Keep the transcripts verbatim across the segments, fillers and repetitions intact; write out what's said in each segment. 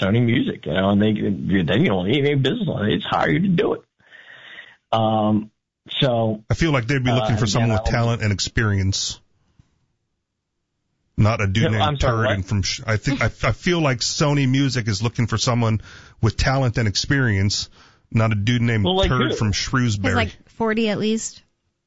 Sony Music, you know, and they then you don't need any business on it. They just hire you to do it. Um, so I feel like they'd be looking uh, for someone with talent and experience. Not a dude named Turd from. I think I, I feel like Sony Music is looking for someone with talent and experience, not a dude named well, like Turd who? from Shrewsbury. He's like forty at least.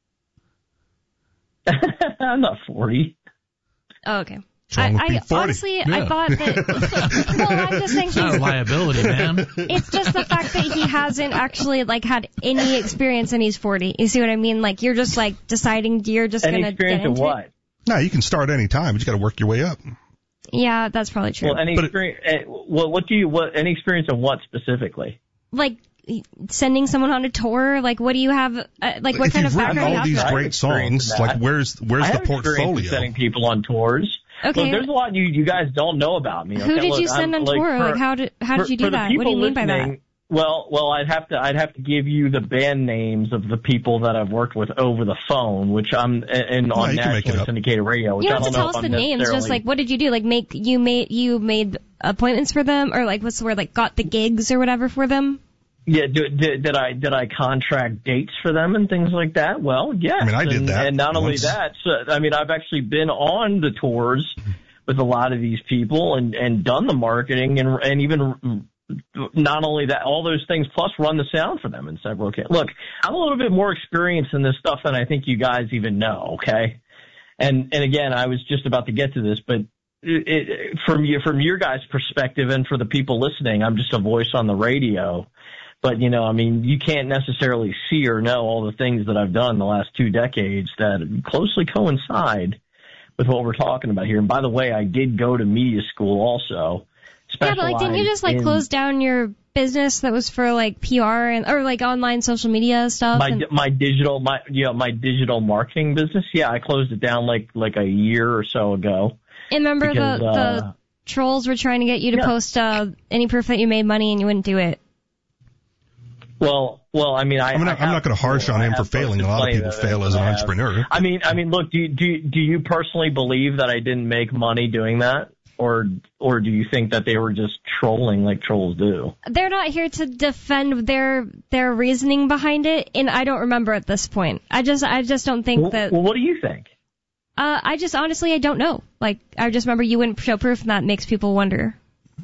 I'm not forty. Oh, okay. I, I honestly, yeah. I thought that. Well, I'm just saying. It's not a liability, man. It's just the fact that he hasn't actually like had any experience and he's forty. You see what I mean? Like you're just like deciding you're just any gonna experience get into of what? It. No, you can start any time, but you got to work your way up. Yeah, that's probably true. Well, any experience? It, well, what do you? What any experience of what specifically? Like sending someone on a tour. Like, what do you have? Uh, like, what if kind of background all you have? These For great songs. Like, where's where's I the have portfolio? Sending people on tours. Okay. Look, there's a lot you you guys don't know about me. Okay? Who did Look, you send I'm, on like, tour? For, like, how did how did for, you do that? What do you mean by that? Well, well, I'd have to I'd have to give you the band names of the people that I've worked with over the phone, which I'm and no, on nationally syndicated radio. Which You don't I have don't to know tell us if the I'm names. Just like, what did you do? Like, make you made you made appointments for them, or like, what's the word? Like, got the gigs or whatever for them. Yeah, did, did, did I did I contract dates for them and things like that? Well, yes. I mean, I did and, that. And not only once. that, so, I mean, I've actually been on the tours with a lot of these people and, and done the marketing and and even not only that, all those things, plus run the sound for them in several cases. Look, I'm a little bit more experienced in this stuff than I think you guys even know, okay? And and again, I was just about to get to this, but it, it, from you, from your guys' perspective and for the people listening, I'm just a voice on the radio. But, you know, I mean, you can't necessarily see or know all the things that I've done the last two decades that closely coincide with what we're talking about here. And by the way, I did go to media school also. Yeah, but like, didn't you just like in, close down your business that was for like P R and or like online social media stuff? My and... my digital my yeah my digital marketing business. Yeah, I closed it down like like a year or so ago. And remember because, the uh, the trolls were trying to get you to yeah. post uh, any proof that you made money and you wouldn't do it. Well, well, I mean, I, I'm not, I not going to harsh on him for failing. A lot of people fail as an entrepreneur. I mean, I mean, look, do do do you personally believe that I didn't make money doing that? Or or do you think that they were just trolling like trolls do? They're not here to defend their their reasoning behind it, and I don't remember at this point. I just I just don't think well, that. Well, what do you think? Uh, I just honestly I don't know. Like I just remember you wouldn't show proof, and that makes people wonder.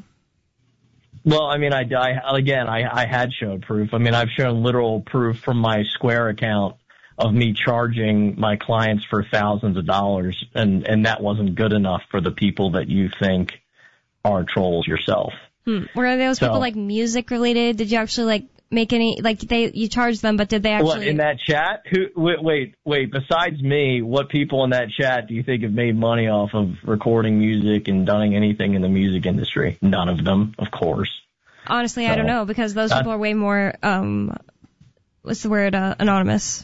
Well, I mean, I, I again I I had showed proof. I mean, I've shown literal proof from my Square account of me charging my clients for thousands of dollars, and, and that wasn't good enough for the people that you think are trolls yourself. Hmm. Were those so, people like music related? Did you actually like make any, like they, you charged them, but did they actually? What, in that chat? Who, wait, wait, wait, besides me, what people in that chat do you think have made money off of recording music and doing anything in the music industry? None of them, of course. Honestly, so, I don't know, because those people are way more, um, what's the word, uh, anonymous.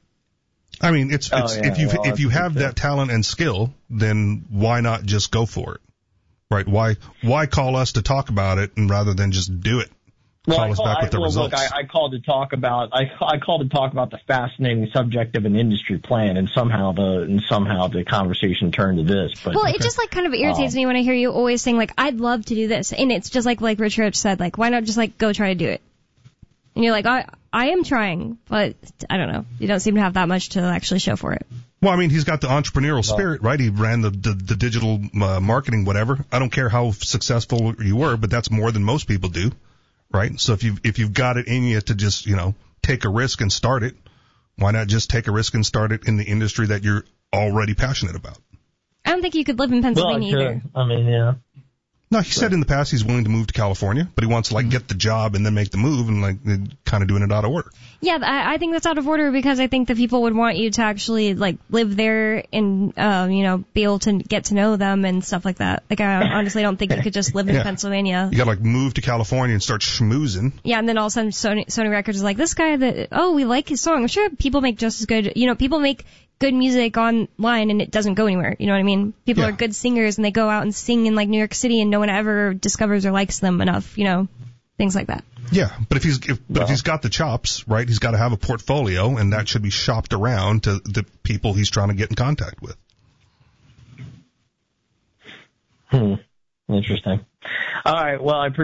I mean, it's, it's oh, yeah, if you well, if you have that talent and skill, then why not just go for it, right? Why why call us to talk about it and rather than just do it? Well, call I us call, back I, with the well, results. Look, I, I called to talk about I I called to talk about the fascinating subject of an industry plan, and somehow the and somehow the conversation turned to this. But well, okay. It just like kind of irritates um, me when I hear you always saying like I'd love to do this, and it's just like like Rich Rich said, like why not just like go try to do it? And you're like, I I am trying, but I don't know. You don't seem to have that much to actually show for it. Well, I mean, he's got the entrepreneurial spirit, right? He ran the the, the digital uh, marketing, whatever. I don't care how successful you were, but that's more than most people do, right? So if you if you've got it in you to just, you know, take a risk and start it, why not just take a risk and start it in the industry that you're already passionate about? I don't think you could live in Pennsylvania well, I either. I mean, yeah. No, he said in the past he's willing to move to California, but he wants to, like, get the job and then make the move and, like, kind of doing it out of order. Yeah, I, I think that's out of order because I think the people would want you to actually, like, live there and, um, you know, be able to get to know them and stuff like that. Like, I honestly don't think you could just live in yeah. Pennsylvania. You gotta, like, move to California and start schmoozing. Yeah, and then all of a sudden Sony, Sony Records is like, this guy that, oh, we like his song. I'm sure people make just as good, you know, people make good music online and it doesn't go anywhere. You know what I mean? People yeah. are good singers and they go out and sing in like New York City and no one ever discovers or likes them enough, you know, things like that. Yeah, but if he's if, but well. if he's got the chops, right, he's got to have a portfolio and that should be shopped around to the people he's trying to get in contact with. Hmm. Interesting. All right. Well, I appreciate